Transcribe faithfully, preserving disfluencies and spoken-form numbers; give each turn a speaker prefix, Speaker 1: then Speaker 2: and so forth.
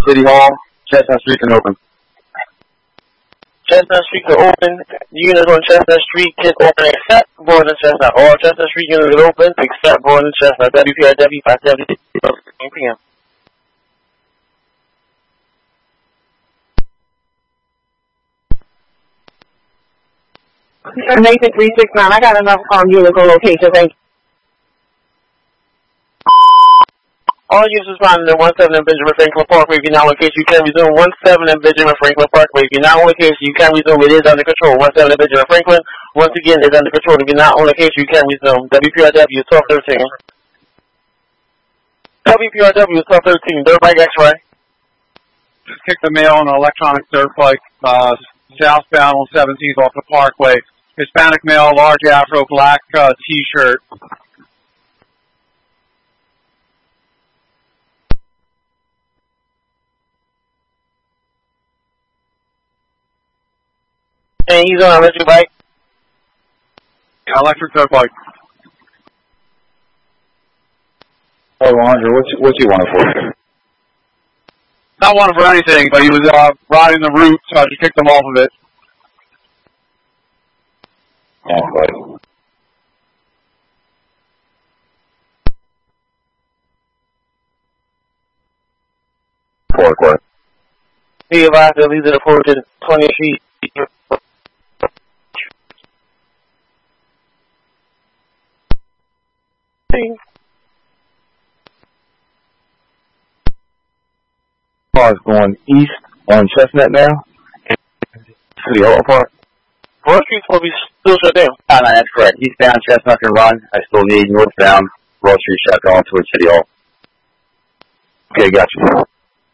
Speaker 1: City Hall. Chestnut Street can open.
Speaker 2: Chestnut Street can open. Units on Chestnut Street can open except Board and Chestnut. All Chestnut Street units are open except Board and Chestnut. W P R W five seventy p m
Speaker 3: Nathan three six nine. I got enough um units on location. Thank you.
Speaker 2: All units responding to one seven in Benjamin Franklin Parkway. If you're not on location, you can resume. one seven in Benjamin Franklin Parkway. If you're not on location, you can resume. It is under control. one seven in Benjamin Franklin, once again, is under control. If you're not on location, you can resume. W P R W twelve thirteen. W P R W twelve thirteen. Dirt bike X-ray.
Speaker 4: Just kicked the mail on an electronic dirt bike, uh, southbound on seventeenth off the Parkway. Hispanic male, large afro, black uh, T-shirt.
Speaker 2: And he's on an electric bike?
Speaker 4: Yeah, electric dirt bike.
Speaker 1: Oh, Andre, what's what's he wanted for?
Speaker 4: Not wanted for anything, but he was uh, riding the route, so I just kicked him off of it.
Speaker 1: Oh, buddy. Parkway.
Speaker 2: He advised that these are the forward to twentieth Street.
Speaker 1: Cars going east on Chestnut now. City Hall Park.
Speaker 2: Broad Street's supposed to be still shut down.
Speaker 1: Ah, no, that's correct. Eastbound Chestnut can run. I still need northbound Broad Street shut down towards City Hall. Okay, gotcha.